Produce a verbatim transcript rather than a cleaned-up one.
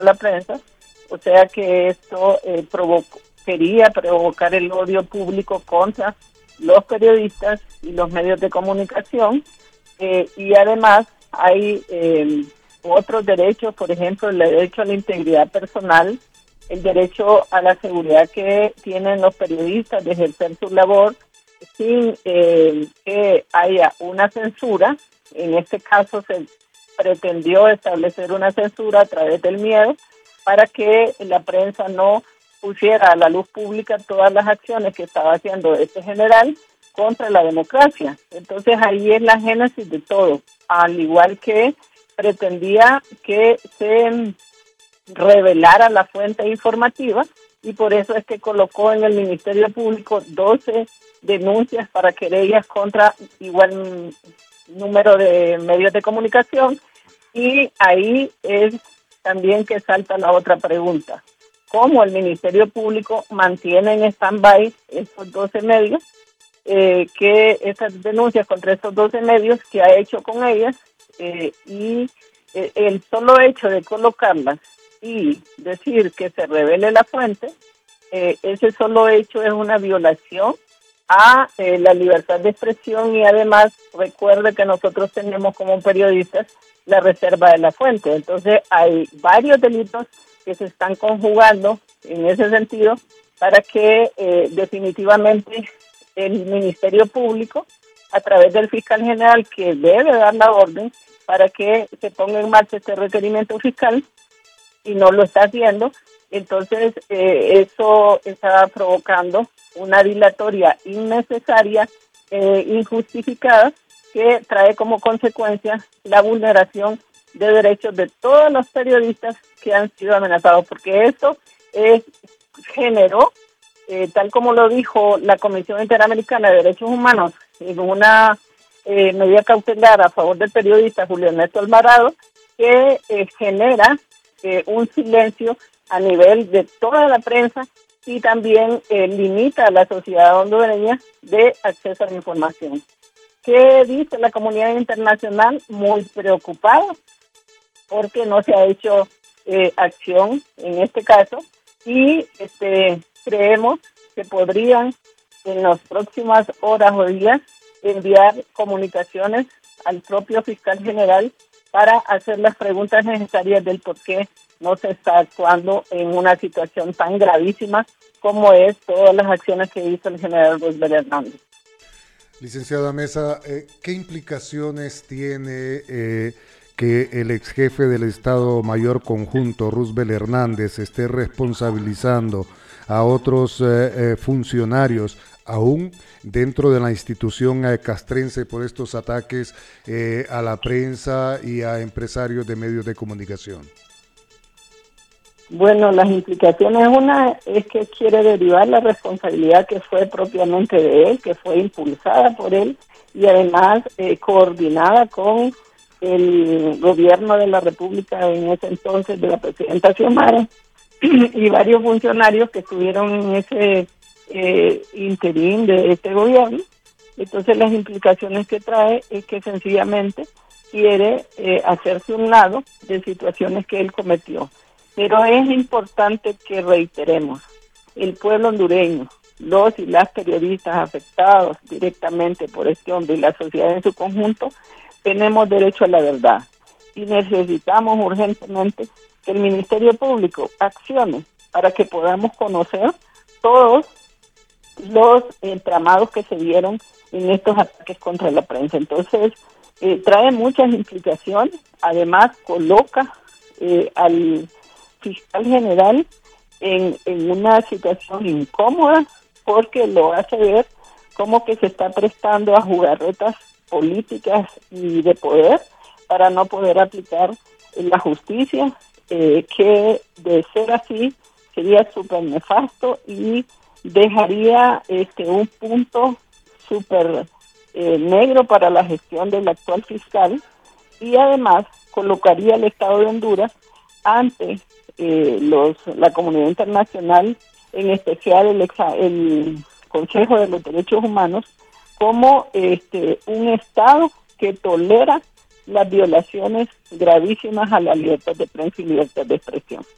la prensa, o sea que esto eh, provocó, quería provocar el odio público contra los periodistas y los medios de comunicación, eh, y además hay eh, otros derechos, por ejemplo, el derecho a la integridad personal, el derecho a la seguridad que tienen los periodistas de ejercer su labor sin eh, que haya una censura. En este caso se pretendió establecer una censura a través del miedo para que la prensa no pusiera a la luz pública todas las acciones que estaba haciendo este general contra la democracia. Entonces ahí es la génesis de todo, al igual que pretendía que se revelara la fuente informativa, y por eso es que colocó en el Ministerio Público doce denuncias para querellas contra igual número de medios de comunicación. Y ahí es también que salta la otra pregunta: ¿cómo el Ministerio Público mantiene en stand-by estos doce medios? Eh, que esas denuncias contra estos doce medios, que ha hecho con ellas, eh, y eh, el solo hecho de colocarlas y decir que se revele la fuente, eh, ese solo hecho es una violación a eh, la libertad de expresión, y además recuerde que nosotros tenemos como periodistas la reserva de la fuente. Entonces hay varios delitos que se están conjugando en ese sentido para que eh, definitivamente el Ministerio Público, a través del fiscal general, que debe dar la orden para que se ponga en marcha este requerimiento fiscal, y no lo está haciendo. Entonces eh, eso está provocando una dilatoria innecesaria, eh, injustificada, que trae como consecuencia la vulneración de derechos de todos los periodistas que han sido amenazados, porque esto es, generó, eh, tal como lo dijo la Comisión Interamericana de Derechos Humanos en una eh, medida cautelar a favor del periodista Julio Ernesto Alvarado, que eh, genera eh, un silencio a nivel de toda la prensa, y también eh, limita a la sociedad hondureña de acceso a la información. ¿Qué dice la comunidad internacional? Muy preocupada porque no se ha hecho eh, acción en este caso, y este creemos que podrían en las próximas horas o días enviar comunicaciones al propio fiscal general para hacer las preguntas necesarias del por qué no se está actuando en una situación tan gravísima como es todas las acciones que hizo el general Roosevelt Hernández. Licenciada Mesa, eh, ¿qué implicaciones tiene eh, que el ex jefe del Estado Mayor Conjunto, Roosevelt Hernández, esté responsabilizando a otros eh, eh, funcionarios aún dentro de la institución eh, castrense por estos ataques eh, a la prensa y a empresarios de medios de comunicación? Bueno, las implicaciones, una es que quiere derivar la responsabilidad que fue propiamente de él, que fue impulsada por él, y además eh, coordinada con el gobierno de la República en ese entonces, de la presidenta Xiomara, y varios funcionarios que estuvieron en ese eh, interín de este gobierno. Entonces las implicaciones que trae es que sencillamente quiere eh, hacerse un lado de situaciones que él cometió. Pero es importante que reiteremos: el pueblo hondureño, los y las periodistas afectados directamente por este hombre y la sociedad en su conjunto, tenemos derecho a la verdad, y necesitamos urgentemente que el Ministerio Público accione para que podamos conocer todos los entramados que se dieron en estos ataques contra la prensa. Entonces, eh, trae muchas implicaciones. Además, coloca eh, al fiscal general en, en una situación incómoda, porque lo hace ver como que se está prestando a jugarretas políticas y de poder para no poder aplicar la justicia, eh, que de ser así sería súper nefasto y dejaría este un punto súper eh, negro para la gestión del actual fiscal, y además colocaría al Estado de Honduras ante eh, los la comunidad internacional, en especial el, exa, el Consejo de los Derechos Humanos, como este un Estado que tolera las violaciones gravísimas a la libertad de prensa y libertad de expresión.